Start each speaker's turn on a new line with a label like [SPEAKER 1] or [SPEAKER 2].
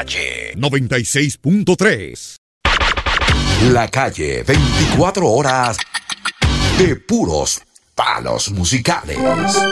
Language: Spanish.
[SPEAKER 1] Calle 96.3. La Calle, 24 horas de puros palos musicales.